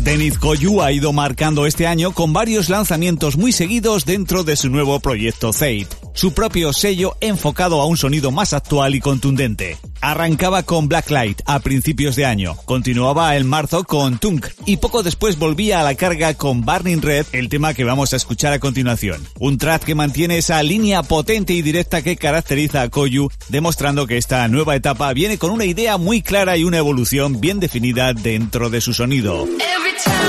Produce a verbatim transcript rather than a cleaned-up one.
Deniz Koyu ha ido marcando este año con varios lanzamientos muy seguidos dentro de su nuevo proyecto Fate, su propio sello enfocado a un sonido más actual y contundente. Arrancaba con Blacklight a principios de año, continuaba en marzo con Tunk y poco después volvía a la carga con Burning Red, el tema que vamos a escuchar a continuación. Un track que mantiene esa línea potente y directa que caracteriza a Koyu, demostrando que esta nueva etapa viene con una idea muy clara y una evolución bien definida dentro de su sonido.